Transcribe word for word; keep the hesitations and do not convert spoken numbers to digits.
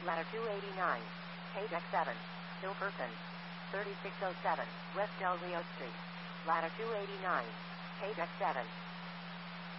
Ladder two eighty-nine, K deck seven, Hillperson, thirty-six oh seven, West Del Rio Street. Ladder two eighty-nine, K deck seven.